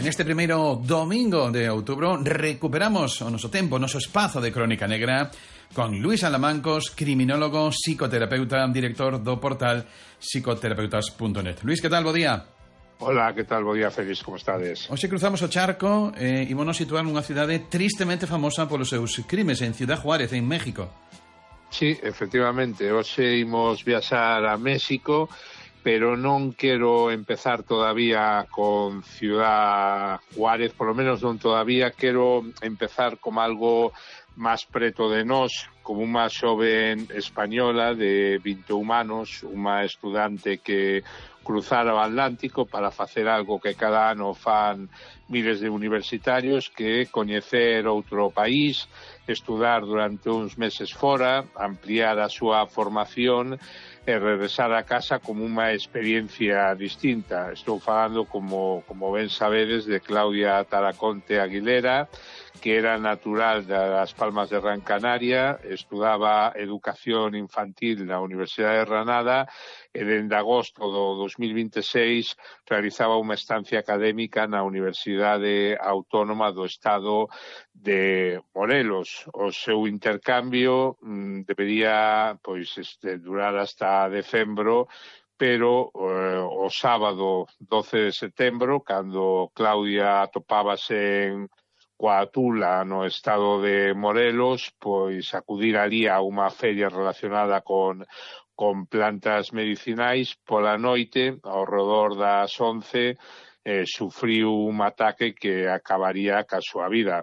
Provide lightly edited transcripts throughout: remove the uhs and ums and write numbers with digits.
Neste primeiro domingo de outubro recuperamos o noso tempo, o noso espazo de Crónica Negra con Luís Alamancos, criminólogo, psicoterapeuta, director do portal psicoterapeutas.net. Luís, que tal? Bo día. Hola, que tal? Bo día, Félix, como estades? Hoxe cruzamos o charco e ímonos situar nunha cidade tristemente famosa polos seus crimes, en Ciudad Juárez, en México. Sí, efectivamente, hoxe imos viaxar a México, pero non quero empezar todavía con Ciudad Juárez, por lo menos non todavía, quero empezar como algo máis preto de nós, como unha xoven española de 21 anos, unha estudante que cruzara o Atlántico para facer algo que cada ano fan miles de universitarios, que é coñecer outro país, estudar durante uns meses fora, ampliar a súa formación e regresar a casa como unha experiencia distinta. Estou falando, como ben sabedes, de Claudia Taraconte Aguilera, que era natural das Palmas de Gran Canaria, estudaba educación infantil na Universidade de Granada e dende agosto do 2026 realizaba unha estancia académica na Universidade Autónoma do Estado de Morelos. O seu intercambio debería durar hasta decembro, pero o sábado 12 de setembro, cando Claudia atopábase coa Tula no estado de Morelos, pois acudir ali a unha feria relacionada con plantas medicinais. Pola noite, ao redor das 11, sufriu un ataque que acabaría ca súa vida.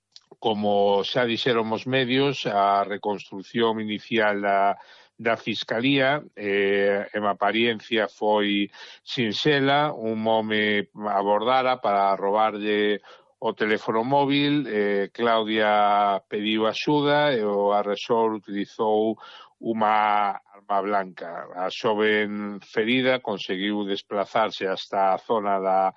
Como xa dixeron os medios, a reconstrucción inicial da Fiscalía en apariencia foi sinxela. Un home abordara para robarlle o teléfono móvil, Claudia pediu axuda e o agresor utilizou unha arma blanca. A xoven ferida conseguiu desplazarse hasta a zona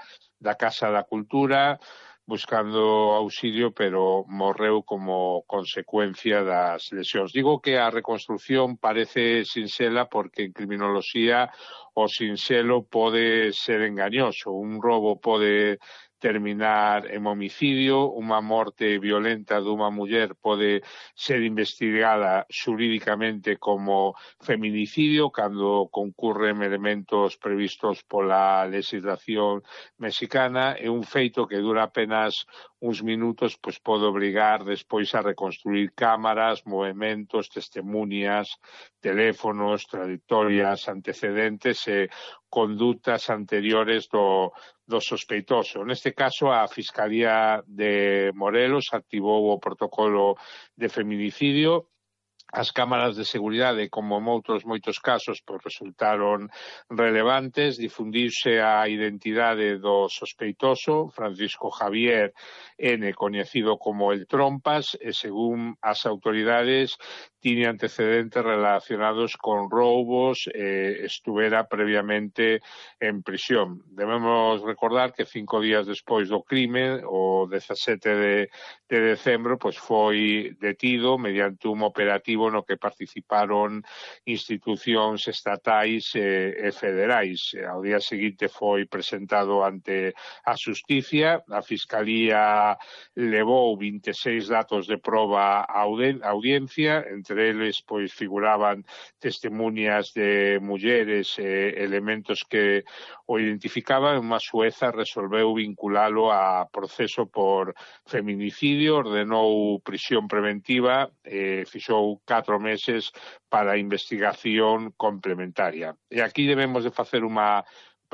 da Casa da Cultura buscando auxilio, pero morreu como consecuencia das lesións. Digo que a reconstrucción parece sinxela porque en criminoloxía o sinxelo pode ser engañoso. Un robo pode terminar en homicidio, unha morte violenta dunha muller pode ser investigada xurídicamente como feminicidio cando concurren elementos previstos pola legislación mexicana, e un feito que dura apenas uns minutos pode obrigar despois a reconstruir cámaras, movementos, testemunias, teléfonos, trayectorias, antecedentes e condutas anteriores do sospeitoso. Neste caso, a Fiscalía de Morelos activou o protocolo de feminicidio. As cámaras de seguridade, como en moitos casos, resultaron relevantes. Difundiuse a identidade do sospeitoso, Francisco Javier N., coñecido como el Trompas, e según as autoridades tiña antecedentes relacionados con roubos e estuvera previamente en prisión. Debemos recordar que 5 días despois do crime, o 17 de decembro, foi detido mediante un operativo no que participaron institucións estatais e federais. Ao día seguinte foi presentado ante a Xusticia. A Fiscalía levou 26 datos de proba á audiencia, entre eles figuraban testemunias de mulleres e elementos que o identificaban. Unha xueza resolveu vinculalo a proceso por feminicidio, ordenou prisión preventiva e fixou 4 meses para a investigación complementaria. E aquí debemos de facer unha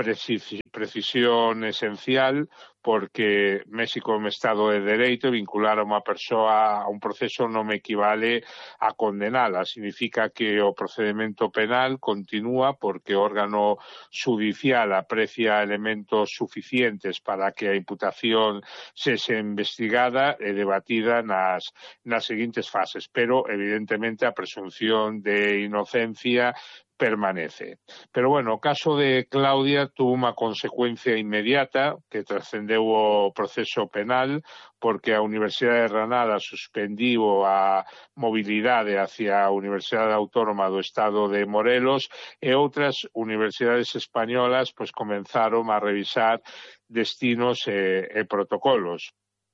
precisión esencial, porque México é un Estado de Dereito e vincular a unha persoa a un proceso non equivale a condenala. Significa que o procedimento penal continúa porque o órgano judicial aprecia elementos suficientes para que a imputación sexa investigada e debatida nas seguintes fases, pero evidentemente a presunción de inocencia permanece. Pero bueno, o caso de Claudia tuvo unha consecuencia inmediata que trascendeu o proceso penal, porque a Universidade de Granada suspendiu a mobilidade hacia a Universidade Autónoma do Estado de Morelos, e outras universidades españolas pois comenzaron a revisar destinos e protocolos.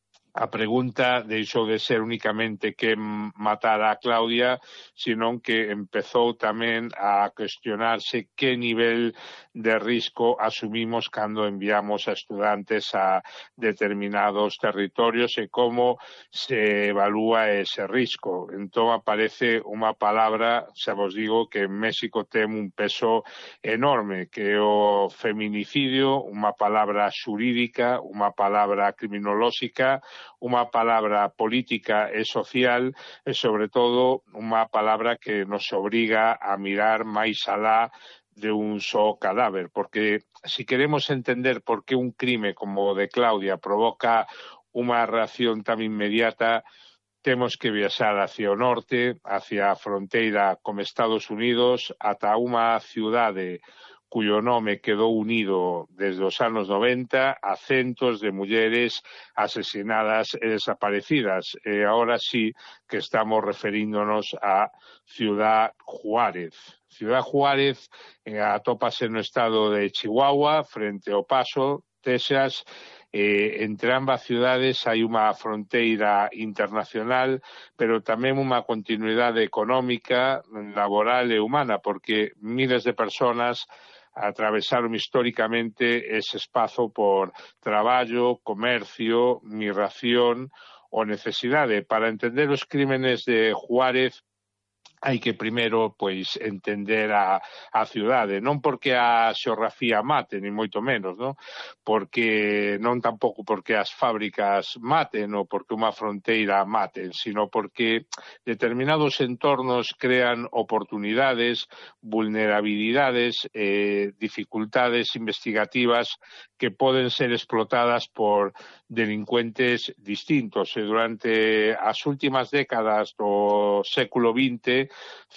A pregunta deixou de ser únicamente que matara a Claudia, senón que empezou tamén a cuestionarse que nivel de risco asumimos cando enviamos a estudantes a determinados territorios e como se evalúa ese risco. Entón aparece unha palabra, xa vos digo, que en México ten un peso enorme, que é o feminicidio, unha palabra xurídica, unha palabra criminolóxica, unha palabra política e social e, sobre todo, unha palabra que nos obriga a mirar máis alá de un só cadáver, porque si queremos entender por que un crime como o de Claudia provoca unha reacción tan inmediata, temos que viaxar hacia o norte, hacia a fronteira con Estados Unidos, ata unha ciudade cuyo nome quedou unido desde os anos 90 a centos de mulleres asesinadas e desaparecidas. E agora sí que estamos referíndonos a Ciudad Juárez. Ciudad Juárez atópase no estado de Chihuahua, frente ao Paso, Texas. Entre ambas ciudades hai unha fronteira internacional, pero tamén unha continuidade económica, laboral e humana, porque miles de personas atravesaron históricamente ese espazo por traballo, comercio, migración ou necesidade. Para entender os crímenes de Juárez, hai que primeiro pois entender a ciudade, non porque a xeografía mate, ni moito menos, non? Porque non tampouco porque as fábricas maten ou porque unha fronteira maten, sino porque determinados entornos crean oportunidades, vulnerabilidades, dificultades investigativas que poden ser explotadas por delincuentes distintos. E durante as últimas décadas do século XX,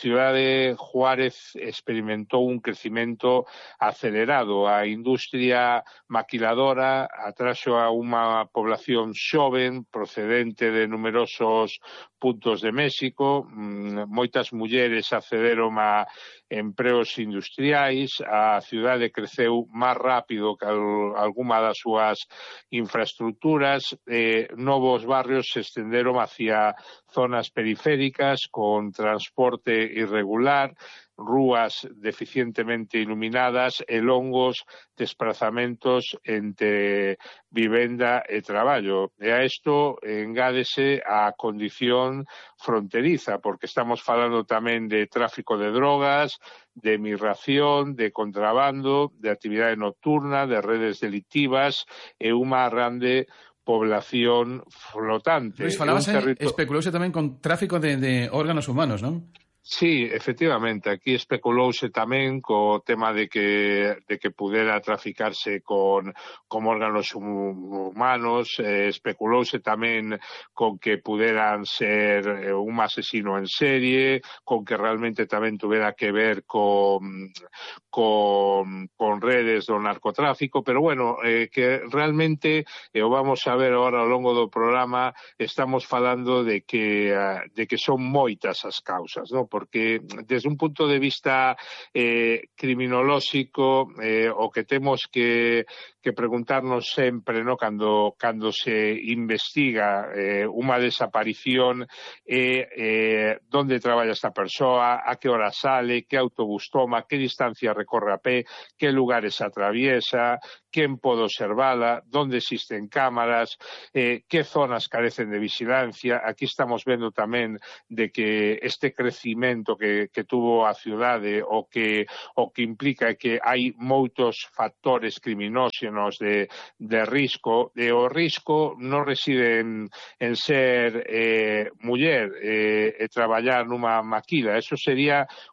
Ciudad Juárez experimentou un crecimento acelerado. A industria maquiladora atraxo a unha población xoven procedente de numerosos puntos de México. Moitas mulleres accederon a empregos industriais. A cidade creceu máis rápido que algunha das súas infraestructuras. Novos barrios se estenderon hacia zonas periféricas con transporte irregular, rúas deficientemente iluminadas e longos desplazamentos entre vivenda e traballo. E a isto engádese a condición fronteriza, porque estamos falando tamén de tráfico de drogas, de migración, de contrabando, de actividade nocturna, de redes delictivas e unha grande población flotante. Luis, especulouse tamén con tráfico de órganos humanos, non? Sí, efectivamente, aquí especulouse tamén co tema de que pudera traficarse con órganos humanos, especulouse tamén con que puderan ser un asesino en serie, con que realmente tamén tuvera que ver con redes do narcotráfico, pero bueno, que realmente, o vamos a ver agora ao longo do programa, estamos falando de que son moitas as causas, non? Porque desde un punto de vista criminolóxico o que temos que preguntarnos sempre, no, cando se investiga unha desaparición onde traballa esta persoa, a que hora sale, que autobús toma, que distancia recorre a pé, que lugares atraviesa, quen pode observala, onde existen cámaras, que zonas carecen de vigilancia. Aquí estamos vendo tamén de que este crecimento que tuvo a ciudade o que implica que hai moitos factores criminóxenos de risco, e o risco non reside en ser muller e traballar nunha maquila. Eso sería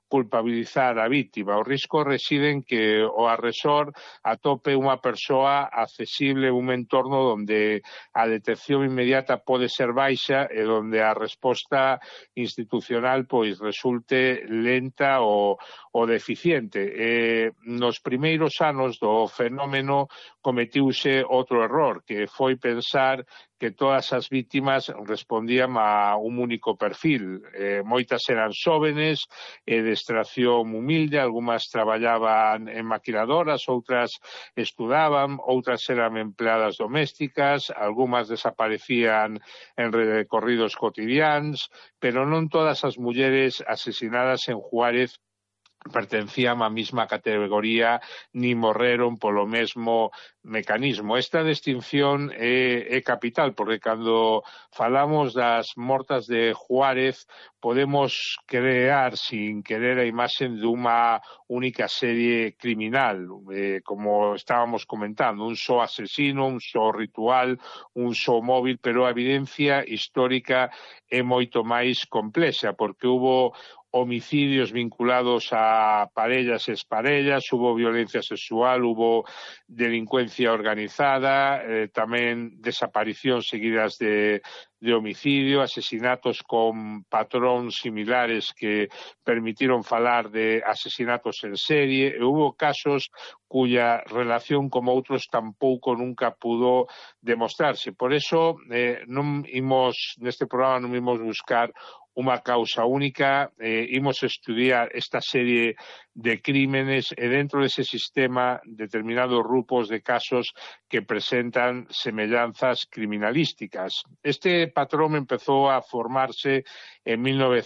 culpabilizar a vítima. O risco reside en que o agresor atope unha persoa accesible, un entorno onde a detección inmediata pode ser baixa e onde a resposta institucional pois resulte lenta ou deficiente. Nos primeiros anos do fenómeno cometiuse outro error, que foi pensar que todas as vítimas respondían a un único perfil. Moitas eran xóvenes e de extracción humilde, algunhas traballaban en maquiladoras, outras estudaban, outras eran empleadas domésticas, algunhas desaparecían en recorridos cotidianos, pero non todas as mulleres asesinadas en Juárez pertencían á mesma categoría ni morreron polo mesmo mecanismo. Esta distinción é capital, porque cando falamos das mortas de Juárez podemos crear sin querer a imaxe dunha única serie criminal, como estábamos comentando, un só asesino, un só ritual, un só móvil, pero a evidencia histórica é moito máis complexa, porque hubo homicidios vinculados a parellas e exparellas, hubo violencia sexual, hubo delincuencia organizada, tamén desaparicións seguidas de homicidio, asesinatos con patróns similares que permitiron falar de asesinatos en serie, e hubo casos cuya relación con outros tampouco nunca pudo demostrarse. Por eso, neste programa non imos buscar unha causa única, imos estudiar esta serie de crímenes e dentro dese sistema determinados grupos de casos que presentan semellanzas criminalísticas. Este patrón empezou a formarse en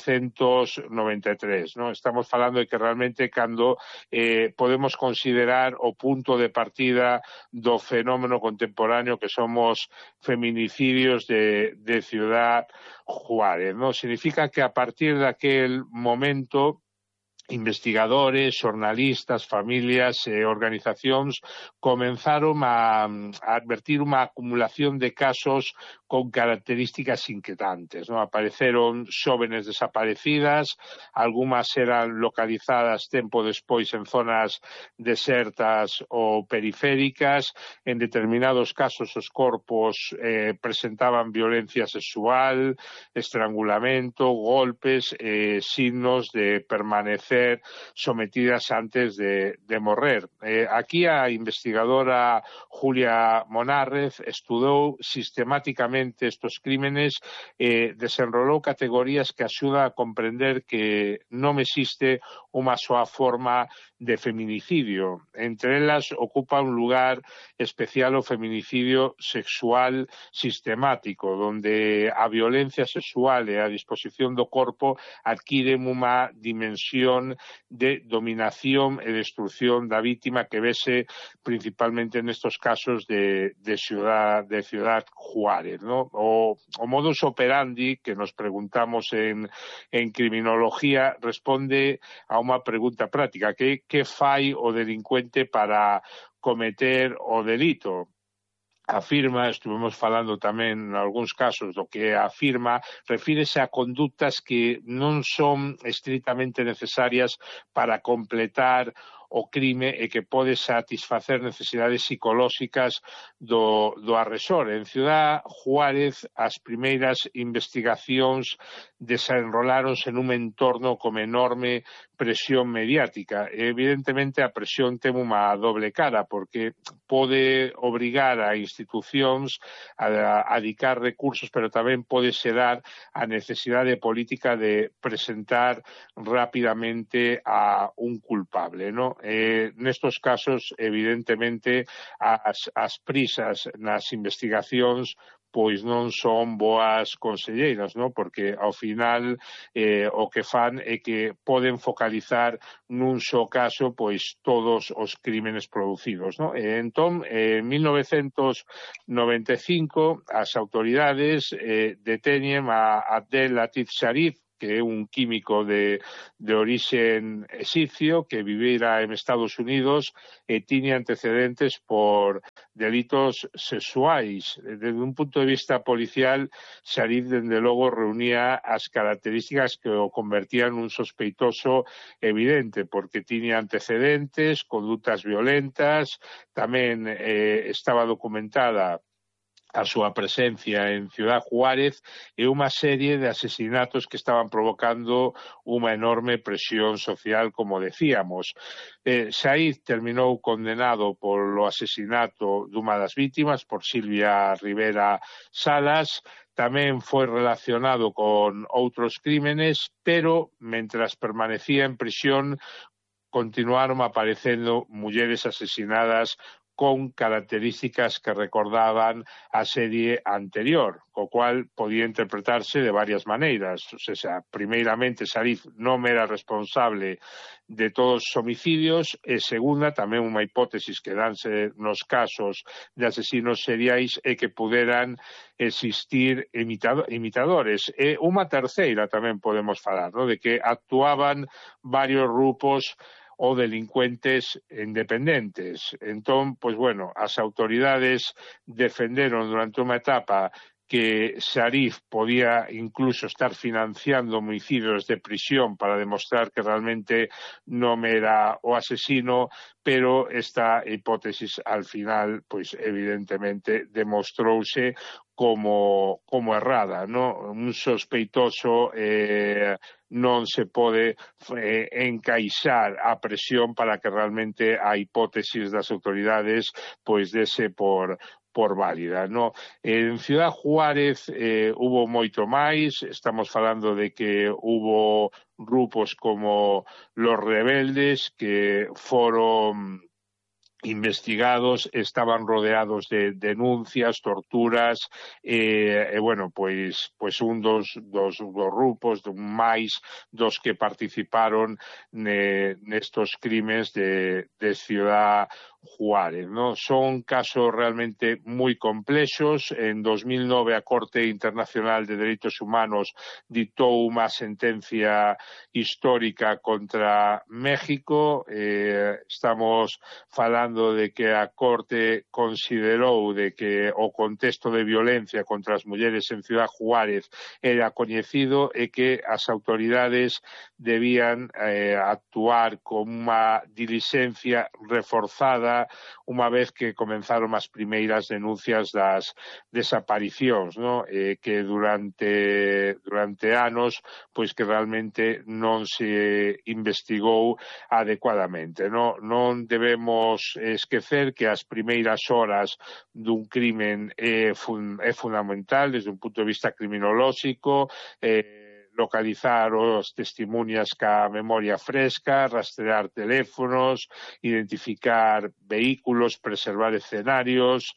1993, ¿no? Estamos falando de que realmente cando podemos considerar o punto de partida do fenómeno contemporáneo que somos feminicidios de Ciudad Juárez, ¿no? Significa que a partir daquel momento investigadores, xornalistas, familias e organizacións comenzaron a advertir unha acumulación de casos con características inquietantes, ¿no? Apareceron xóvenes desaparecidas, algunhas eran localizadas tempo despois en zonas desertas ou periféricas, en determinados casos os corpos presentaban violencia sexual, estrangulamento, golpes, signos de permanecer sometidas antes de morrer. Aquí a investigadora Julia Monárrez estudou sistemáticamente estos crímenes, desenrolou categorías que axudan a comprender que non existe unha soa forma de feminicidio. Entre elas ocupa un lugar especial o feminicidio sexual sistemático, donde a violencia sexual e a disposición do corpo adquiren unha dimensión de dominación e destrucción da vítima que vese principalmente nestos casos de Ciudad Juárez, ¿no? O modus operandi que nos preguntamos en criminología responde a unha pregunta práctica: que fai o delincuente para cometer o delito? Afirma, estuvemos falando tamén en algúns casos do que afirma, refírese a conductas que non son estritamente necesarias para completar o crime e que pode satisfacer necesidades psicolóxicas do agresor. En Ciudad Juárez, as primeiras investigacións desenroláronse nun entorno con enorme presión mediática. Evidentemente, a presión ten unha doble cara, porque pode obrigar a institucións a dedicar recursos, pero tamén pode xerar a necesidade política de presentar rapidamente a un culpable, ¿no? Nestos casos, evidentemente, as prisas nas investigacións pois non son boas conselleiras, ¿no? Porque ao final o que fan é que poden focalizar nun só caso pois todos os crímenes producidos, ¿no? Entón, en 1995 as autoridades deteñen a Abdel Latif Sharif, que é un químico de orixen exipcio que vivira en Estados Unidos e tiña antecedentes por delitos sexuais. Desde un punto de vista policial, Sharif, dende logo, reunía as características que o convertían nun sospeitoso evidente, porque tiña antecedentes, condutas violentas, tamén estaba documentada a súa presencia en Ciudad Juárez e unha serie de asesinatos que estaban provocando unha enorme presión social, como decíamos. Said terminou condenado polo asesinato dunha das vítimas, por Silvia Rivera Salas. Tamén foi relacionado con outros crímenes, pero mentras permanecía en prisión continuaron aparecendo mulleres asesinadas con características que recordaban a serie anterior, co cual podía interpretarse de varias maneiras. O sea, primeiramente, Sharif non era responsable de todos os homicidios, e segunda, tamén unha hipótesis que danse nos casos de asesinos seriais é que puderan existir imitadores. E unha terceira tamén podemos falar, ¿no?, de que actuaban varios grupos ou delincuentes independentes. Entón, pois bueno, as autoridades defenderon durante unha etapa que Sharif podía incluso estar financiando homicidios de prisión para demostrar que realmente non era o asesino, pero esta hipótesis al final, pois evidentemente, demostrouse como errada, ¿no? Un sospeitoso non se pode encaixar a presión para que realmente a hipótesis das autoridades pois dese por válida, ¿no? En Ciudad Juárez hubo moito máis. Estamos falando de que hubo grupos como los rebeldes que foron investigados, estaban rodeados de denuncias, torturas, bueno, pois un dos grupos, máis dos que participaron nestos crimes de Ciudad Juárez, ¿no? Son casos realmente moi complexos. En 2009 a Corte Internacional de Dereitos Humanos ditou unha sentencia histórica contra México. Estamos falando de que a Corte considerou de que o contexto de violencia contra as mulleres en Ciudad Juárez era coñecido e que as autoridades debían actuar con unha dilixencia reforzada unha vez que comenzaron as primeiras denuncias das desaparicións, ¿no? Que durante anos pois que realmente non se investigou adecuadamente, ¿no? Non debemos esquecer que as primeiras horas dun crimen é fundamental desde un punto de vista criminolóxico, localizar os testimonias ca memoria fresca, rastrear teléfonos, identificar vehículos, preservar escenarios,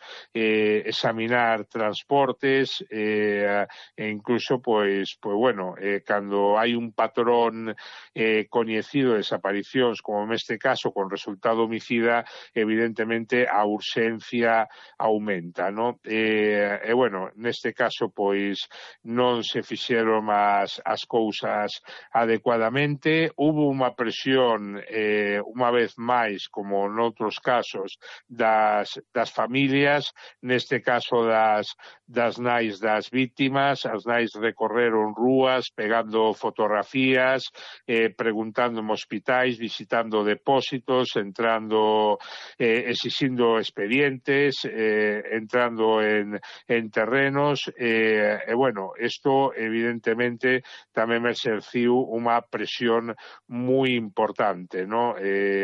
examinar transportes, e incluso, pois bueno, cando hai un patrón coñecido de desaparicións, como neste caso, con resultado homicida, evidentemente a urxencia aumenta, ¿no? E bueno, neste caso, pois non se fixeron as cousas adecuadamente. Hubo unha presión, unha vez máis, como noutros casos, das familias, neste caso das nais das vítimas. As nais recorreron rúas, pegando fotografías, preguntando en hospitais, visitando depósitos, entrando, exixindo expedientes, entrando en terrenos, e bueno, isto evidentemente tamén exerciu unha presión moi importante, ¿no?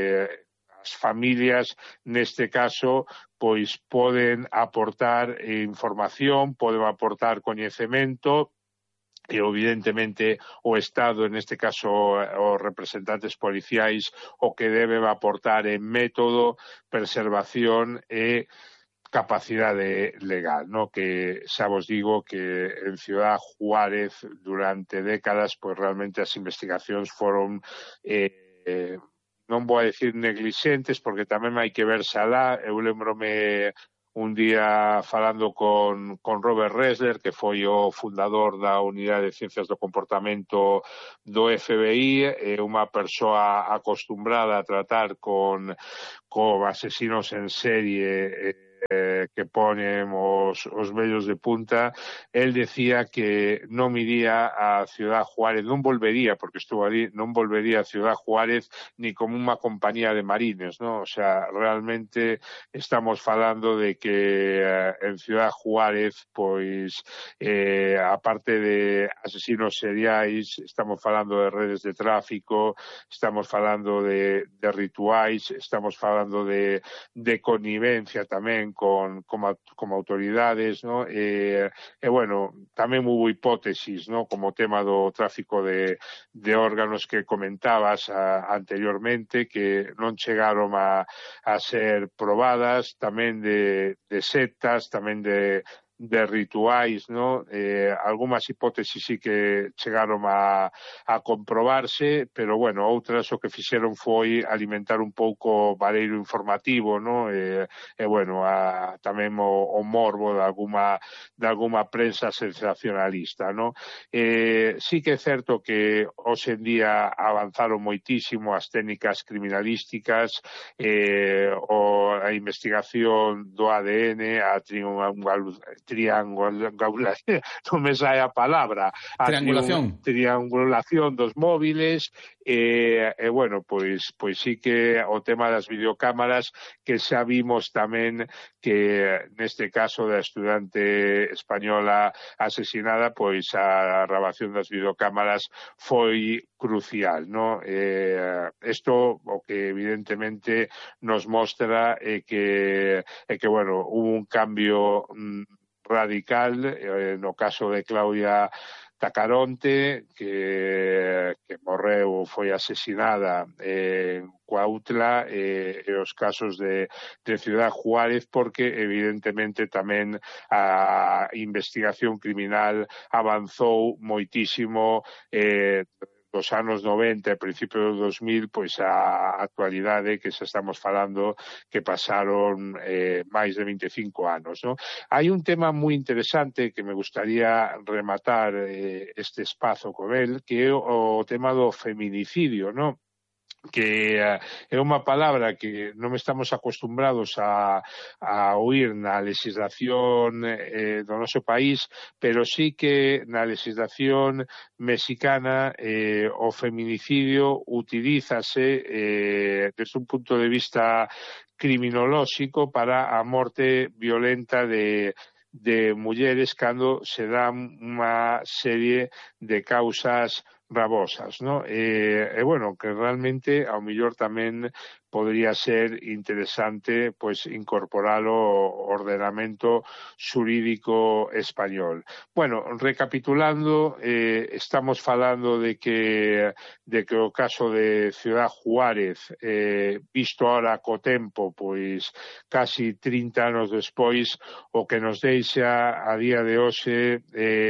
As familias, neste caso, pois poden aportar información, poden aportar coñecemento, e evidentemente o Estado, neste caso os representantes policiais, o que deben aportar en método, preservación e capacidade legal, ¿no? Que xa vos digo que en Ciudad Juárez durante décadas pois realmente as investigacións foron non vou a decir neglixentes, porque tamén hai que verse alá. Eu lembrome un día falando con Robert Ressler, que foi o fundador da Unidade de Ciencias do Comportamento do FBI, unha persoa acostumbrada a tratar con asesinos en serie que ponen os vellos de punta. Él decía que non iría a Ciudad Juárez, non volvería, porque estuvo ali, non volvería a Ciudad Juárez ni como unha compañía de marines, ¿no? O sea, realmente estamos falando de que en Ciudad Juárez, pois, aparte de asesinos seriais, estamos falando de redes de tráfico, estamos falando de rituais, estamos falando de connivencia tamén como autoridades, ¿no? Bueno, tamén hubo hipótesis, ¿no? Como tema do tráfico de órganos que comentabas anteriormente, que non chegaron a ser probadas, tamén de sectas, tamén de rituais, ¿no? Algunhas hipótesis sí que chegaron a comprobarse, pero bueno, outras o que fixeron foi alimentar un pouco o vareiro informativo, ¿no? Bueno, tamén o morbo de alguma prensa sensacionalista, ¿no? Sí que é certo que hoxe en día avanzaron moitísimo as técnicas criminalísticas, a investigación do ADN, a triangulación, non me sae a palabra, triangulación dos móviles, bueno, pois sí que o tema das videocámaras, que xa vimos tamén que neste caso da estudante española asesinada, pois a grabación das videocámaras foi crucial, ¿no? Isto o que evidentemente nos mostra que bueno, hubo un cambio radical no caso de Claudia Tacaronte, que morreu, foi asesinada en Cuautla, e os casos de Ciudad Juárez, porque evidentemente tamén a investigación criminal avanzou moitísimo dos anos 90 e principios do 2000, pois a actualidade que xa estamos falando que pasaron máis de 25 anos, ¿no? Hai un tema moi interesante que me gustaría rematar este espazo con el, que é o tema do feminicidio, ¿no? Que é unha palabra que non estamos acostumbrados a oír na legislación do noso país, pero sí que na legislación mexicana o feminicidio utilízase desde un punto de vista criminolóxico para a morte violenta de mulleres cando se dan unha serie de causas gravosas, ¿no? Bueno, que realmente ao mellor tamén podría ser interesante pois incorporalo ao ordenamento xurídico español. Bueno, recapitulando, estamos falando de que o caso de Ciudad Juárez, visto ahora co tempo, pois casi 30 anos despois, o que nos deixa a día de hoxe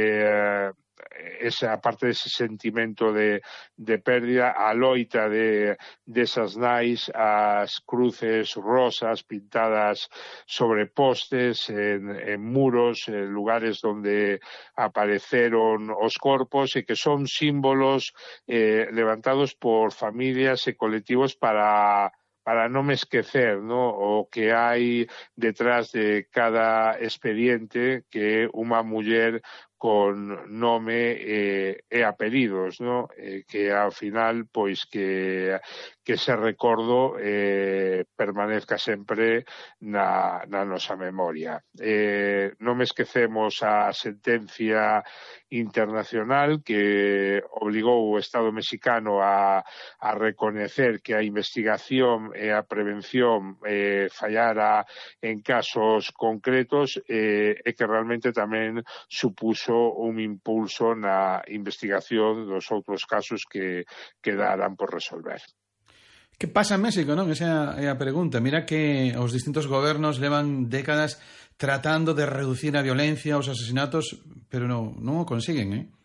esa parte dese sentimento de pérdida, a loita desas nais, as cruces rosas pintadas sobre postes, en muros, en lugares donde apareceron os corpos, e que son símbolos levantados por familias e colectivos para non esquecer, ¿no? O que hai detrás de cada expediente, que é unha muller con nome e apelidos, ¿no? Que ao final, pois, que ese recordo permanezca sempre na nosa memoria. Non me esquecemos a sentencia internacional que obligou o Estado mexicano a recoñecer que a investigación e a prevención fallara en casos concretos, e que realmente tamén supuso un impulso na investigación dos outros casos que quedaran por resolver. Que pasa en México, non? Esa é a pregunta. Mira que os distintos gobernos levan décadas tratando de reducir a violencia, os asesinatos, pero non o consiguen,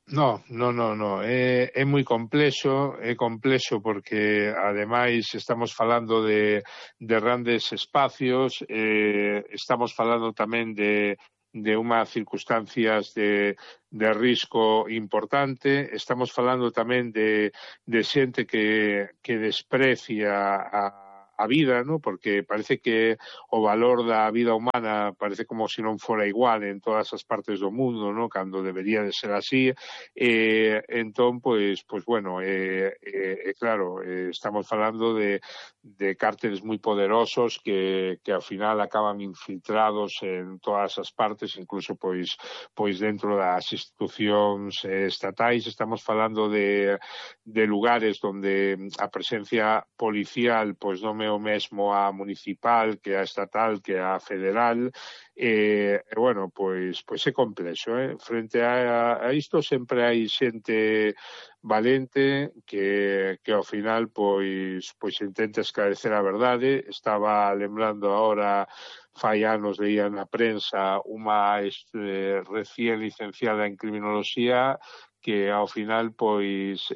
No. É moi complexo porque ademais estamos falando de grandes espacios, estamos falando tamén de unhas circunstancias de risco importante, estamos falando tamén de xente que desprecia a vida, ¿no? Porque parece que o valor da vida humana parece como se non fora igual en todas as partes do mundo, ¿no? Cando debería de ser así. Entón, pois bueno, claro, estamos falando de cárteles moi poderosos que ao final acaban infiltrados en todas as partes, incluso pois dentro das institucións estatais. Estamos falando de lugares onde a presencia policial pois non é o mesmo a municipal que a estatal que a federal. Bueno, pois é complexo, frente a isto sempre hai xente valente que ao final pois intenta esclarecer a verdade. Estaba lembrando agora, fai anos leía na prensa unha recién licenciada en criminoloxía que ao final pois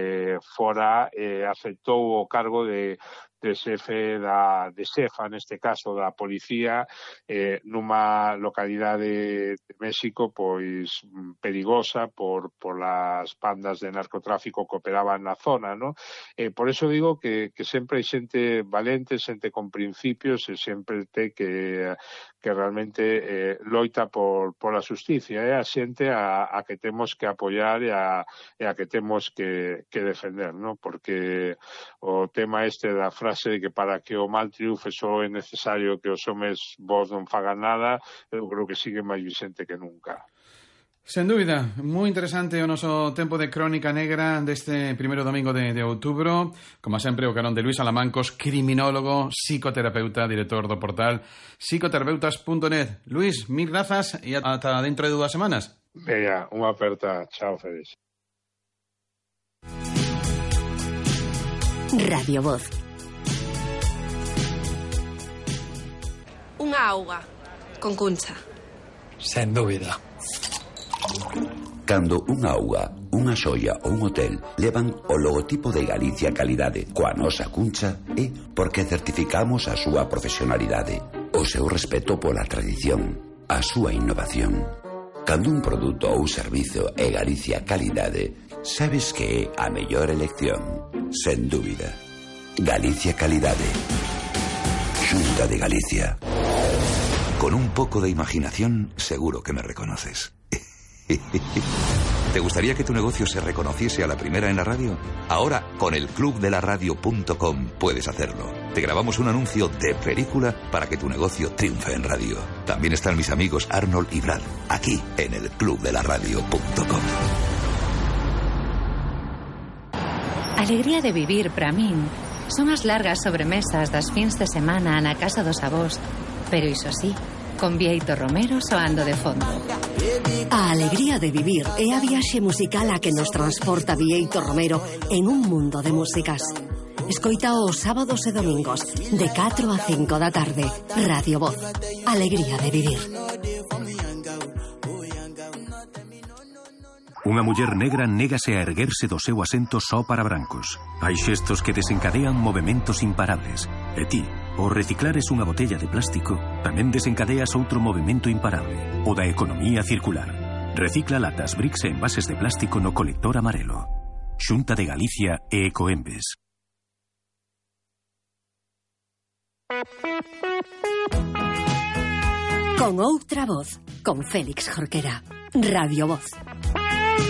aceptou o cargo de xefa, neste caso, da policía, nunha localidade de México pois perigosa por as bandas de narcotráfico que operaban na zona, ¿no? Por eso digo que sempre hai xente valente, xente con principios, e sempre ten que realmente loita por a xusticia, a xente a que temos que apoiar e a que temos que defender, ¿no? Porque o tema da frase de que para que o mal triunfe só é necesario que os homes vos non fagan nada, eu creo que sigue máis vigente que nunca. Sen dúbida, moi interesante o noso tempo de Crónica Negra deste primeiro domingo de outubro. Como sempre, o carón de Luís Alamancos, criminólogo, psicoterapeuta, director do portal psicoterapeutas.net. Luís, mil grazas e ata dentro de 2 semanas. Veña, unha aperta. Chao, Félix. Radio Voz. Unha auga con Cuncha. Sen dúbida. Cando unha auga, unha xoia ou un hotel levan o logotipo de Galicia Calidade coa nosa Cuncha, é porque certificamos a súa profesionalidade, o seu respeto pola tradición, a súa innovación. Cando un produto ou servizo é Galicia Calidade, sabes que é a mellor elección, sen dúbida. Galicia Calidade. Xunta de Galicia. Con un poco de imaginación, seguro que me reconoces. ¿Te gustaría que tu negocio se reconociese a la primera en la radio? Ahora, con el clubdelaradio.com puedes hacerlo. Te grabamos un anuncio de película para que tu negocio triunfe en radio. También están mis amigos Arnold y Brad, aquí en el clubdelaradio.com. Alegría de vivir para min son as largas sobremesas das fins de semana na casa dos avós, pero iso sí, con Bieito Romero soando de fondo. A alegría de vivir é a viaxe musical a que nos transporta Bieito Romero en un mundo de músicas. Escoita os sábados e domingos de 4 a 5 da tarde. Radio Voz. Alegría de vivir. Unha muller negra négase a erguerse do seu asento só para brancos. Hai xestos que desencadean movementos imparables. E ti, ao reciclares unha botella de plástico, tamén desencadeas outro movimento imparable, o da economía circular. Recicla latas, bricks e envases de plástico no colector amarelo. Xunta de Galicia e Ecoembes. Con outra voz, con Félix Jorquera. Radio Voz.